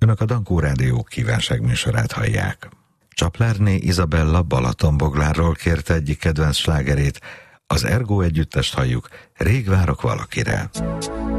Önök a Dankó Rádió kívánságműsorát hallják. Csaplárné Izabella Balatonboglárról kérte egyik kedvenc slágerét, az Ergo együttest halljuk, Rég várok valakire.